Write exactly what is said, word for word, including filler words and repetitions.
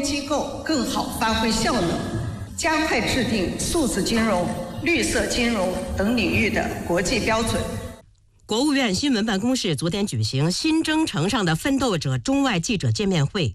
机构更好发挥效能，加快制定数字金融、绿色金融等领域的国际标准。 国务院新闻办公室昨天举行新征程上的奋斗者中外记者见面会。